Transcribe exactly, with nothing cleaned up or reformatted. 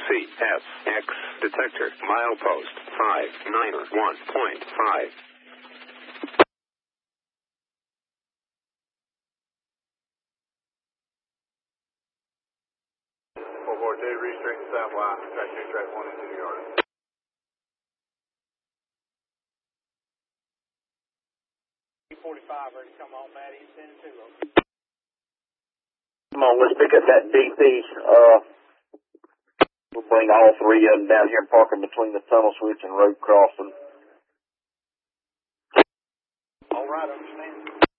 C S X detector milepost five nine one point five. four four two, restrict south line, track two, track one into the yard. forty-five, ready to come on, Maddie, ten two. Come on, let's pick up that D P. Uh, we'll bring all three of them down here and park them between the tunnel switch and road crossing. All right, understand.